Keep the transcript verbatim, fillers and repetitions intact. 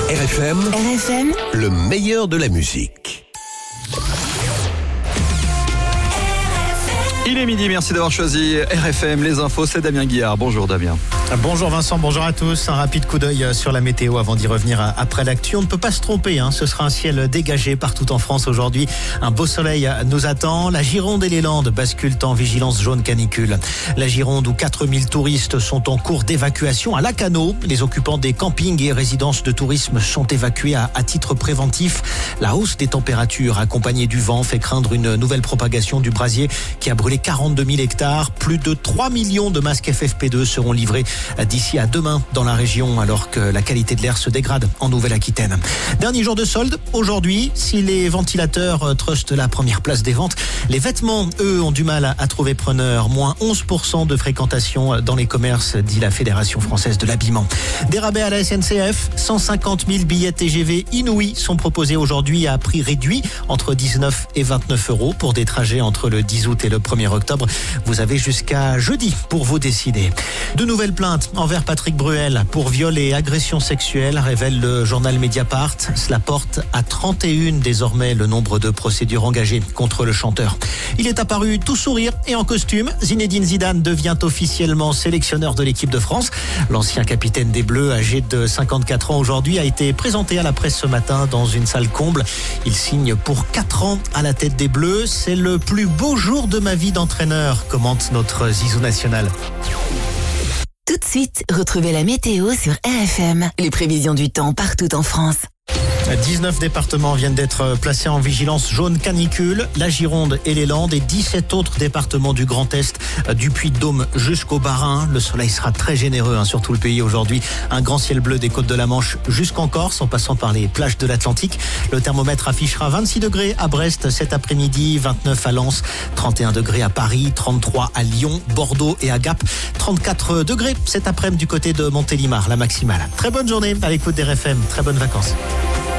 R F M, R F M, le meilleur de la musique. Il est midi, merci d'avoir choisi R F M. Les infos, c'est Damien Guillard. Bonjour Damien. Bonjour Vincent, bonjour à tous. Un rapide coup d'œil sur la météo avant d'y revenir après l'actu. On ne peut pas se tromper, hein. Ce sera un ciel dégagé partout en France aujourd'hui. Un beau soleil nous attend. La Gironde et les Landes basculent en vigilance jaune canicule. La Gironde où quatre mille touristes sont en cours d'évacuation à Lacanau. Les occupants des campings et résidences de tourisme sont évacués à, à titre préventif. La hausse des températures accompagnée du vent fait craindre une nouvelle propagation du brasier qui a brûlé quarante-deux mille hectares. Plus de trois millions de masques F F P deux seront livrés d'ici à demain dans la région, alors que la qualité de l'air se dégrade en Nouvelle-Aquitaine. Dernier jour de solde aujourd'hui. Si les ventilateurs trustent la première place des ventes, les vêtements, eux, ont du mal à trouver preneur. Moins onze pour cent de fréquentation dans les commerces, dit la Fédération française de l'habillement. Des rabais à la S N C F. cent cinquante mille billets T G V inouïs sont proposés aujourd'hui à prix réduit, entre dix-neuf et vingt-neuf euros pour des trajets entre le dix août et le premier octobre. Vous avez jusqu'à jeudi pour vous décider. De nouvelles plaintes envers Patrick Bruel pour viol et agression sexuelle, révèle le journal Mediapart. Cela porte à trente et un désormais le nombre de procédures engagées contre le chanteur. Il est apparu tout sourire et en costume. Zinedine Zidane devient officiellement sélectionneur de l'équipe de France. L'ancien capitaine des Bleus, âgé de cinquante-quatre ans aujourd'hui, a été présenté à la presse ce matin dans une salle comble. Il signe pour quatre ans à la tête des Bleus. C'est le plus beau jour de ma vie d'entraîneur, commente notre Zizou national. Tout de suite, retrouvez la météo sur R F M. Les prévisions du temps partout en France. dix-neuf départements viennent d'être placés en vigilance jaune canicule, la Gironde et les Landes et dix-sept autres départements du Grand Est, du Puy-de-Dôme jusqu'au Bas-Rhin. Le soleil sera très généreux hein, sur tout le pays aujourd'hui. Un grand ciel bleu des côtes de la Manche jusqu'en Corse, en passant par les plages de l'Atlantique. Le thermomètre affichera vingt-six degrés à Brest cet après-midi, vingt-neuf à Lens, trente et un degrés à Paris, trente-trois à Lyon, Bordeaux et à Gap, trente-quatre degrés cet après-midi du côté de Montélimar, la maximale. Très bonne journée à l'écoute des R F M, très bonnes vacances.